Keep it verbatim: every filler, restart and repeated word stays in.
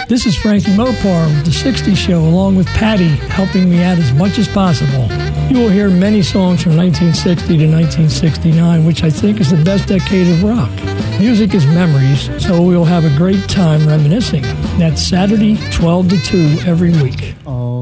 This is Frankie Mopar with the sixties Show, along with Patty, helping me out as much as possible. You will hear many songs from nineteen sixty to nineteen sixty-nine, which I think is the best decade of rock. Music is memories, so we will have a great time reminiscing. That's Saturday, twelve to two every week.